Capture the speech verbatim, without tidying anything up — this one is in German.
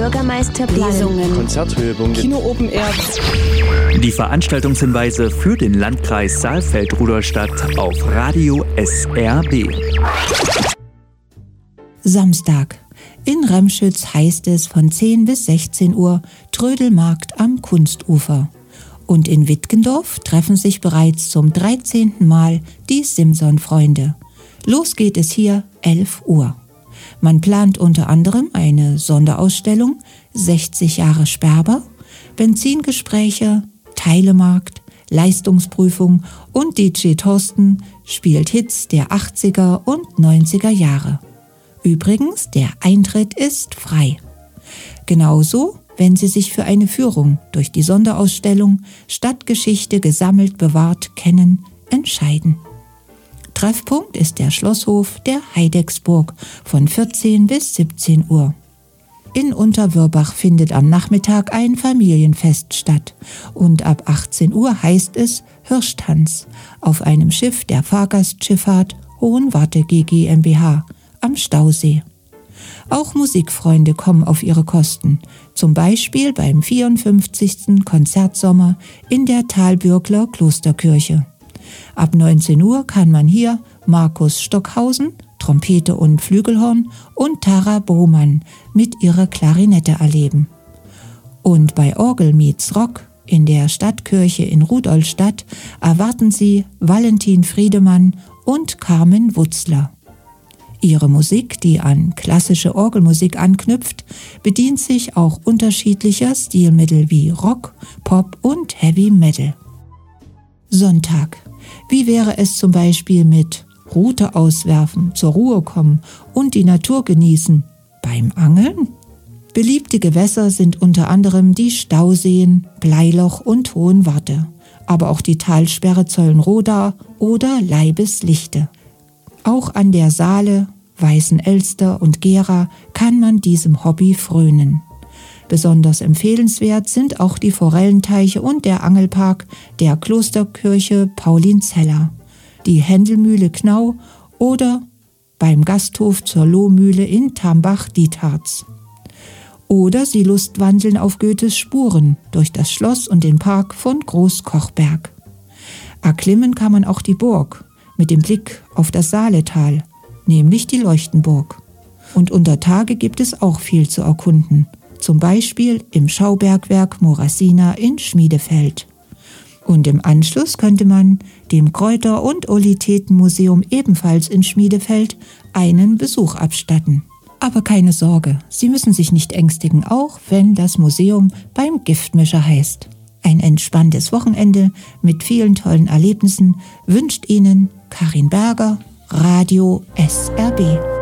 Bürgermeisterplan, Lesungen, Konzerthöhepunkte, Kino Open Air. Die Veranstaltungshinweise für den Landkreis Saalfeld-Rudolstadt auf Radio S R B. Samstag. In Remschütz heißt es von zehn bis sechzehn Uhr Trödelmarkt am Kunstufer. Und in Wittgendorf treffen sich bereits zum dreizehnten Mal die Simson-Freunde. Los geht es hier elf Uhr. Man plant unter anderem eine Sonderausstellung, sechzig Jahre Sperber, Benzingespräche, Teilemarkt, Leistungsprüfung und D J Thorsten spielt Hits der achtziger und neunziger Jahre. Übrigens, der Eintritt ist frei. Genauso, wenn Sie sich für eine Führung durch die Sonderausstellung Stadtgeschichte gesammelt bewahrt kennen, entscheiden. Treffpunkt ist der Schlosshof der Heidecksburg von vierzehn bis siebzehn Uhr. In Unterwörbach findet am Nachmittag ein Familienfest statt und ab achtzehn Uhr heißt es Hirschtanz auf einem Schiff der Fahrgastschifffahrt Hohenwarte GmbH am Stausee. Auch Musikfreunde kommen auf ihre Kosten, zum Beispiel beim vierundfünfzigsten Konzertsommer in der Thalbürgler Klosterkirche. Ab neunzehn Uhr kann man hier Markus Stockhausen, Trompete und Flügelhorn und Tara Bohmann mit ihrer Klarinette erleben. Und bei Orgel meets Rock in der Stadtkirche in Rudolstadt erwarten Sie Valentin Friedemann und Carmen Wutzler. Ihre Musik, die an klassische Orgelmusik anknüpft, bedient sich auch unterschiedlicher Stilmittel wie Rock, Pop und Heavy Metal. Sonntag. Wie wäre es zum Beispiel mit Rute auswerfen, zur Ruhe kommen und die Natur genießen beim Angeln? Beliebte Gewässer sind unter anderem die Stauseen, Bleiloch und Hohenwarte, aber auch die Talsperre Zollenroda oder Leibeslichte. Auch an der Saale, Weißenelster und Gera kann man diesem Hobby frönen. Besonders empfehlenswert sind auch die Forellenteiche und der Angelpark der Klosterkirche Paulinzella, die Händelmühle Knau oder beim Gasthof zur Lohmühle in Tambach-Dietharz. Oder Sie lustwandeln auf Goethes Spuren durch das Schloss und den Park von Großkochberg. Erklimmen kann man auch die Burg mit dem Blick auf das Saaletal, nämlich die Leuchtenburg. Und unter Tage gibt es auch viel zu erkunden. Zum Beispiel im Schaubergwerk Morasina in Schmiedefeld. Und im Anschluss könnte man dem Kräuter- und Olithetenmuseum ebenfalls in Schmiedefeld einen Besuch abstatten. Aber keine Sorge, Sie müssen sich nicht ängstigen, auch wenn das Museum beim Giftmischer heißt. Ein entspanntes Wochenende mit vielen tollen Erlebnissen wünscht Ihnen Karin Berger, Radio S R B.